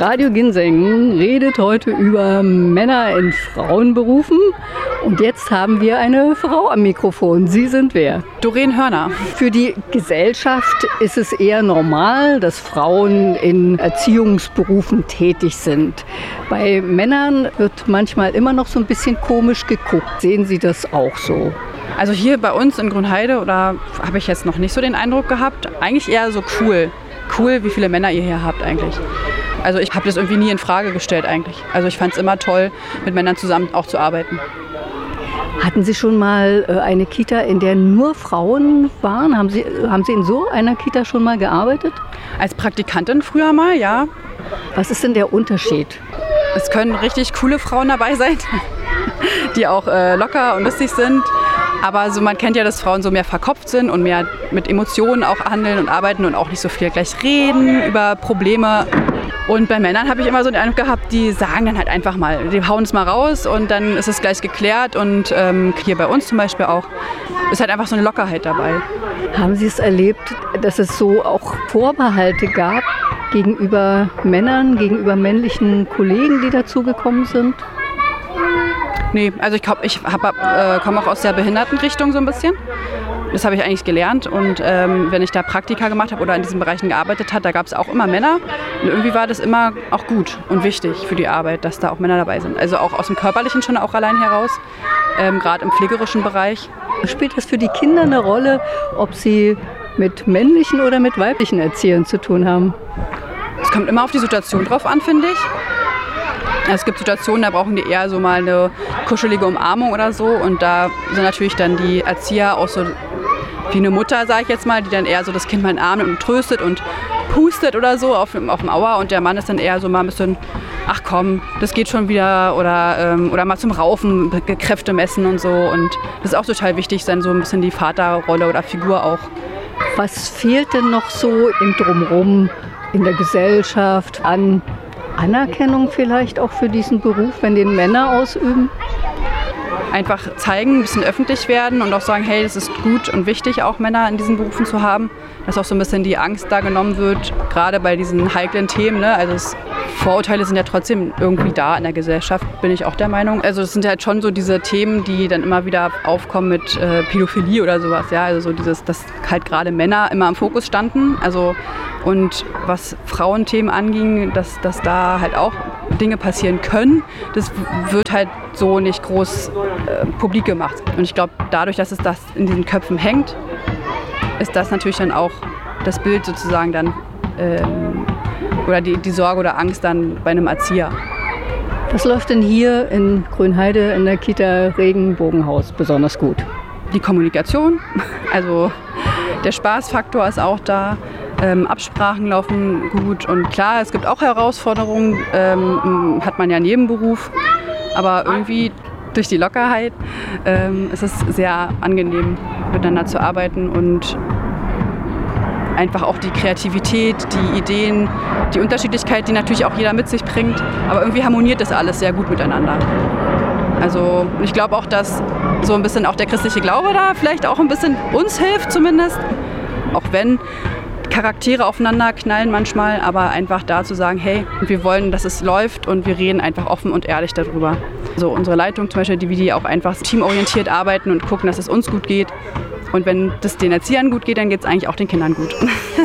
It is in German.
Radio Ginseng redet heute über Männer in Frauenberufen. Und jetzt haben wir eine Frau am Mikrofon. Sie sind wer? Doreen Hörner. Für die Gesellschaft ist es eher normal, dass Frauen in Erziehungsberufen tätig sind. Bei Männern wird manchmal immer noch so ein bisschen komisch geguckt. Sehen Sie das auch so? Also hier bei uns in Grünheide, oder habe ich jetzt noch nicht so den Eindruck gehabt, eigentlich eher so cool. Cool, wie viele Männer ihr hier habt eigentlich. Also ich habe das irgendwie nie in Frage gestellt eigentlich. Also ich fand es immer toll, mit Männern zusammen auch zu arbeiten. Hatten Sie schon mal eine Kita, in der nur Frauen waren? Haben Sie in so einer Kita schon mal gearbeitet? Als Praktikantin früher mal, ja. Was ist denn der Unterschied? Es können richtig coole Frauen dabei sein, die auch locker und lustig sind. Aber so, man kennt ja, dass Frauen so mehr verkopft sind und mehr mit Emotionen auch handeln und arbeiten und auch nicht so viel gleich reden über Probleme. Und bei Männern habe ich immer so den Eindruck gehabt, die sagen dann halt einfach mal, die hauen es mal raus und dann ist es gleich geklärt. Und hier bei uns zum Beispiel auch ist halt einfach so eine Lockerheit dabei. Haben Sie es erlebt, dass es so auch Vorbehalte gab gegenüber Männern, gegenüber männlichen Kollegen, die dazugekommen sind? Nee, also ich komme auch aus der Behindertenrichtung so ein bisschen. Das habe ich eigentlich gelernt und wenn ich da Praktika gemacht habe oder in diesen Bereichen gearbeitet habe, da gab es auch immer Männer und irgendwie war das immer auch gut und wichtig für die Arbeit, dass da auch Männer dabei sind. Also auch aus dem Körperlichen schon auch allein heraus, gerade im pflegerischen Bereich. Spielt das für die Kinder eine Rolle, ob sie mit männlichen oder mit weiblichen Erziehern zu tun haben? Es kommt immer auf die Situation drauf an, finde ich. Es gibt Situationen, da brauchen die eher so mal eine kuschelige Umarmung oder so und da sind natürlich dann die Erzieher auch so wie eine Mutter, sage ich jetzt mal, die dann eher so das Kind mal in den Arm nimmt und tröstet und pustet oder so auf dem Auer und der Mann ist dann eher so mal ein bisschen, ach komm, das geht schon wieder oder mal zum Raufen, Kräfte messen und so und das ist auch total wichtig, dann so ein bisschen die Vaterrolle oder Figur auch. Was fehlt denn noch so im Drumherum in der Gesellschaft an Anerkennung vielleicht auch für diesen Beruf, wenn den Männer ausüben? Einfach zeigen, ein bisschen öffentlich werden und auch sagen, hey, es ist gut und wichtig, auch Männer in diesen Berufen zu haben. Dass auch so ein bisschen die Angst da genommen wird, gerade bei diesen heiklen Themen. Ne? Also Vorurteile sind ja trotzdem irgendwie da in der Gesellschaft, bin ich auch der Meinung. Also es sind halt schon so diese Themen, die dann immer wieder aufkommen mit Pädophilie oder sowas. Ja? Also so dieses, dass halt gerade Männer immer im Fokus standen. Also und was Frauenthemen anging, dass da halt auch Dinge passieren können, das wird halt so nicht groß publik gemacht. Und ich glaube, dadurch, dass es das in den Köpfen hängt, ist das natürlich dann auch das Bild sozusagen dann oder die Sorge oder Angst dann bei einem Erzieher. Was läuft denn hier in Grünheide in der Kita Regenbogenhaus besonders gut? Die Kommunikation, also der Spaßfaktor ist auch da. Absprachen laufen gut und klar, es gibt auch Herausforderungen, hat man ja in jedem Beruf, aber irgendwie durch die Lockerheit ist es sehr angenehm, miteinander zu arbeiten und einfach auch die Kreativität, die Ideen, die Unterschiedlichkeit, die natürlich auch jeder mit sich bringt, aber irgendwie harmoniert das alles sehr gut miteinander. Also ich glaube auch, dass so ein bisschen auch der christliche Glaube da vielleicht auch ein bisschen uns hilft zumindest, auch wenn Charaktere aufeinander knallen manchmal, aber einfach da zu sagen, hey, wir wollen, dass es läuft und wir reden einfach offen und ehrlich darüber. So unsere Leitung zum Beispiel, die auch einfach teamorientiert arbeiten und gucken, dass es uns gut geht. Und wenn das den Erziehern gut geht, dann geht es eigentlich auch den Kindern gut.